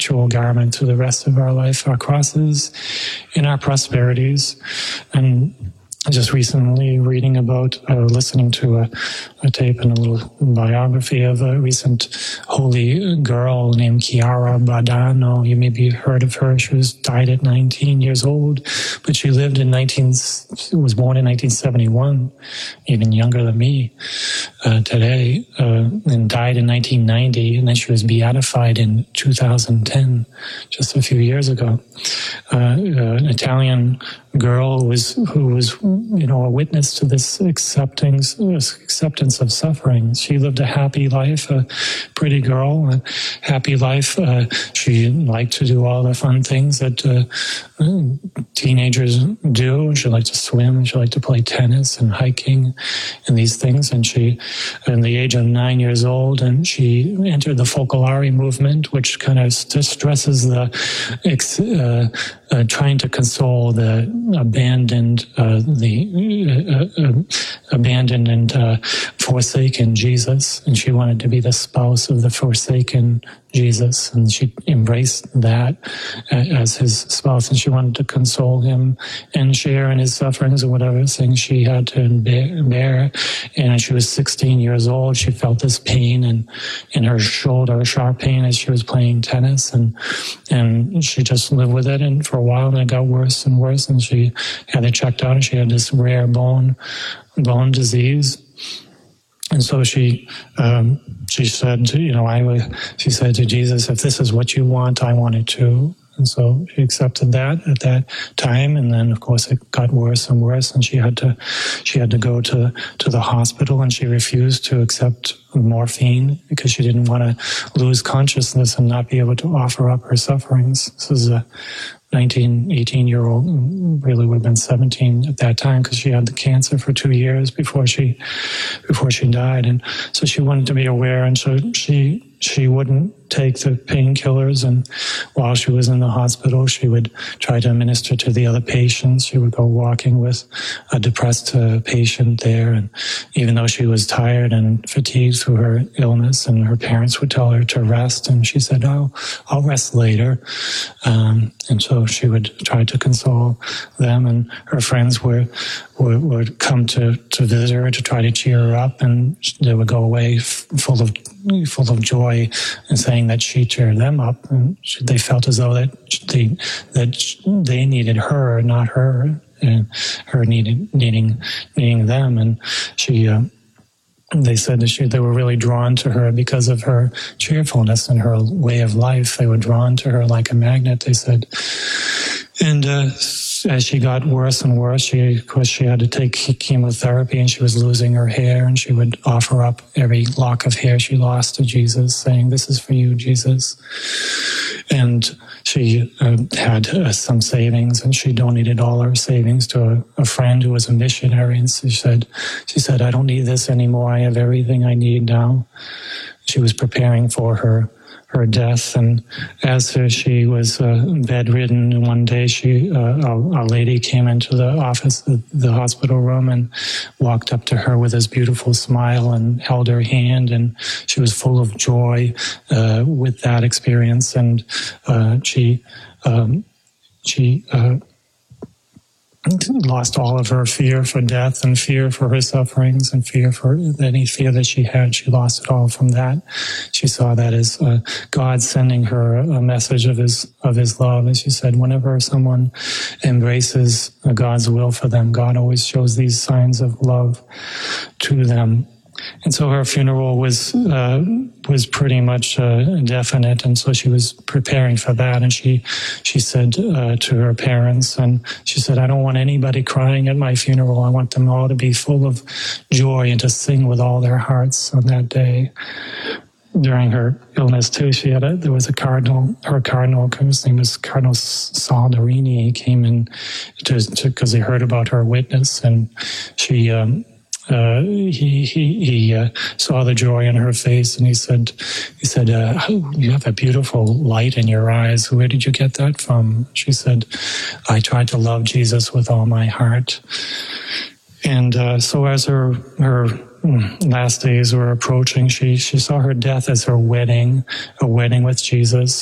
perpetual garment through the rest of our life, our crosses and our prosperities. And just recently reading about, listening to a tape and a little biography of a recent holy girl named Chiara Badano. You maybe heard of her. She died at 19 years old, but she lived was born in 1971, even younger than me today, and died in 1990, and then she was beatified in 2010, just a few years ago. An Italian girl who was a witness to this acceptance of suffering. She lived a happy life, a pretty girl, a happy life. She liked to do all the fun things that teenagers do. She liked to swim. She liked to play tennis and hiking and these things. And she, at the age of 9 years old, and she entered the Focolare movement, which kind of stresses the trying to console the abandoned and forsaken Jesus, and she wanted to be the spouse of the forsaken Jesus, and she embraced that as his spouse, and she wanted to console him and share in his sufferings and whatever things she had to bear. And she was 16 years old. She felt this pain in her shoulder, a sharp pain as she was playing tennis, and she just lived with it. And for a while, and it got worse and worse, and she had it checked out, and she had this rare bone disease. And so she said, she said to Jesus, if this is what you want, I want it too. And so she accepted that at that time, and then of course it got worse and worse, and she had to go to the hospital, and she refused to accept morphine because she didn't want to lose consciousness and not be able to offer up her sufferings. This is a 18-year-old, really would have been 17 at that time, because she had the cancer for 2 years before she died. And so she wanted to be aware, and so she wouldn't take the painkillers, and while she was in the hospital, she would try to administer to the other patients. She would go walking with a depressed patient there, and even though she was tired and fatigued through her illness, and her parents would tell her to rest, and she said, "Oh, I'll rest later." And so she would try to console them, and her friends would come to visit her to try to cheer her up, and they would go away full of joy and saying that she cheered them up, and they felt as though that they needed her, not her, and her needing them. And they said that they were really drawn to her because of her cheerfulness and her way of life. They were drawn to her like a magnet, they said. And as she got worse and worse, she had to take chemotherapy, and she was losing her hair, and she would offer up every lock of hair she lost to Jesus, saying, "This is for you, Jesus." And she had some savings, and she donated all her savings to a friend who was a missionary. And she said, "I don't need this anymore. I have everything I need now." She was preparing for her death, and as she was bedridden, one day a lady came into the office, the hospital room, and walked up to her with this beautiful smile and held her hand, and she was full of joy with that experience, and she lost all of her fear for death and fear for her sufferings and fear for any fear that she had. She lost it all from that. She saw that as God sending her a message of his love. And she said, whenever someone embraces God's will for them, God always shows these signs of love to them. And so her funeral was pretty much definite, and so she was preparing for that. And she said to her parents, and she said, "I don't want anybody crying at my funeral. I want them all to be full of joy and to sing with all their hearts on that day." During her illness too, there was a cardinal. Her cardinal, his name was Cardinal Saldarini. He came in because he heard about her witness, and he saw the joy in her face, and he said, "You have a beautiful light in your eyes. Where did you get that from?" She said, "I tried to love Jesus with all my heart." And so as her last days were approaching, she saw her death as her wedding, a wedding with Jesus.